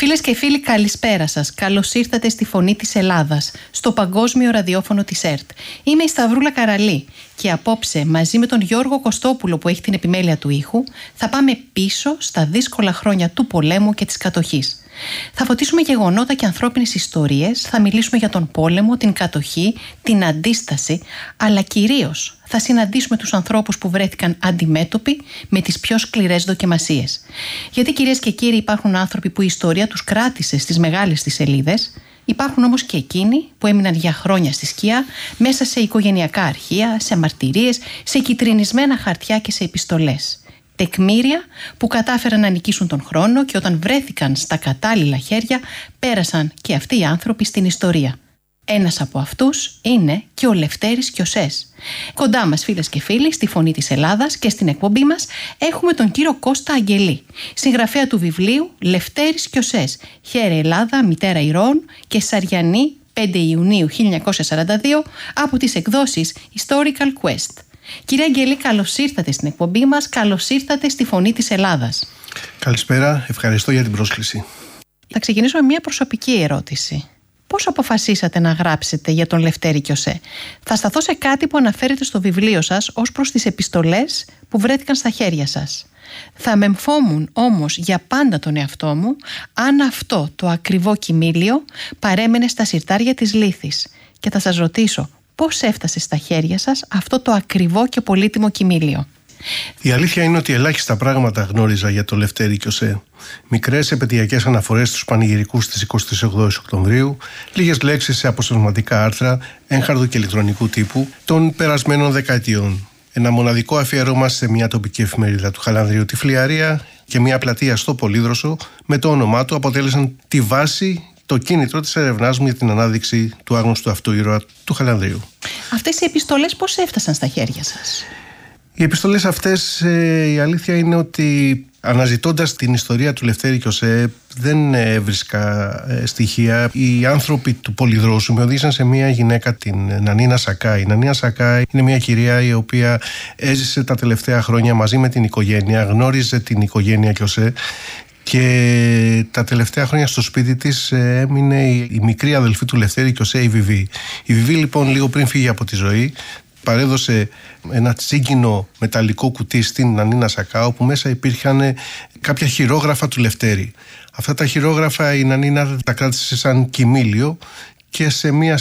Φίλες και φίλοι, καλησπέρα σας. Καλώς ήρθατε στη Φωνή της Ελλάδας, στο παγκόσμιο ραδιόφωνο της ΕΡΤ. Είμαι η Σταυρούλα Καραλή και απόψε, μαζί με τον Γιώργο Κωστόπουλο που έχει την επιμέλεια του ήχου, θα πάμε πίσω στα δύσκολα χρόνια του πολέμου και της κατοχής. Θα φωτίσουμε γεγονότα και ανθρώπινες ιστορίες, θα μιλήσουμε για τον πόλεμο, την κατοχή, την αντίσταση, αλλά κυρίως θα συναντήσουμε τους ανθρώπους που βρέθηκαν αντιμέτωποι με τις πιο σκληρές δοκιμασίες. Γιατί, κυρίες και κύριοι, υπάρχουν άνθρωποι που η ιστορία τους κράτησε στις μεγάλες τις σελίδες, υπάρχουν όμως και εκείνοι που έμειναν για χρόνια στη σκιά, μέσα σε οικογενειακά αρχεία, σε μαρτυρίες, σε κιτρινισμένα χαρτιά και σε επιστολές. Τεκμήρια που κατάφεραν να νικήσουν τον χρόνο και όταν βρέθηκαν στα κατάλληλα χέρια πέρασαν και αυτοί οι άνθρωποι στην ιστορία. Ένας από αυτούς είναι και ο Λευτέρης Κιωσές. Κοντά μας, φίλες και φίλοι, στη Φωνή της Ελλάδας και στην εκπομπή μας έχουμε τον κύριο Κώστα Αγγελή, συγγραφέα του βιβλίου Λευτέρης Κιωσές, Χαίρε Ελλάδα, Μητέρα Ηρώων και Σαριανή, 5 Ιουνίου 1942, από τις εκδόσεις Historical Quest. Κύριε Αγγελή, καλώς ήρθατε στην εκπομπή μας, καλώς ήρθατε στη Φωνή της Ελλάδας. Καλησπέρα, ευχαριστώ για την πρόσκληση. Θα ξεκινήσω με μια προσωπική ερώτηση. Πώς αποφασίσατε να γράψετε για τον Λευτέρη Κιωσέ? Θα σταθώ σε κάτι που αναφέρετε στο βιβλίο σας ως προς τις επιστολές που βρέθηκαν στα χέρια σας. Θα μεμφόμουν όμως για πάντα τον εαυτό μου αν αυτό το ακριβό κοιμήλιο παρέμενε στα συρτάρια της λύθης. Και θα σας ρωτήσω, πώς έφτασε στα χέρια σας αυτό το ακριβό και πολύτιμο κοιμήλιο? Η αλήθεια είναι ότι ελάχιστα πράγματα γνώριζα για τον Λευτέρη Κιωσέ. Μικρές επαιτειακές αναφορές στους πανηγυρικούς της 28 Οκτωβρίου, λίγες λέξεις σε αποσπασματικά άρθρα, έγχαρδου και ηλεκτρονικού τύπου των περασμένων δεκαετιών. Ένα μοναδικό αφιέρωμα σε μια τοπική εφημερίδα του Χαλανδρίου, τη Φλιαρία, και μια πλατεία στο Πολύδροσο με το όνομά του αποτέλεσαν τη βάση, το κίνητρο της έρευνάς μου για την ανάδειξη του άγνωστου αυτού ήρωα του Χαλανδρίου. Αυτές οι επιστολές πώς έφτασαν στα χέρια σας? Οι επιστολές αυτές, η αλήθεια είναι ότι αναζητώντας την ιστορία του Λευτέρη Κιωσέ δεν έβρισκα στοιχεία. Οι άνθρωποι του Πολυδρόσου με οδήγησαν σε μια γυναίκα, την Νανίνα Σακάη. Η Νανίνα Σακάη είναι μια κυρία η οποία έζησε τα τελευταία χρόνια μαζί με την οικογένεια, γνώριζε την οικογένεια Κιωσέ και τα τελευταία χρόνια στο σπίτι της έμεινε η μικρή αδελφή του Λευτέρη Κιωσέ, η Βιβί. Η Βιβί λοιπόν λίγο πριν φύγει από τη ζωή παρέδωσε ένα τσίγκινο μεταλλικό κουτί στην Νανίνα Σακάη, όπου μέσα υπήρχαν κάποια χειρόγραφα του Λευτέρη. Αυτά τα χειρόγραφα η Νανίνα τα κράτησε σαν κοιμήλιο και σε μια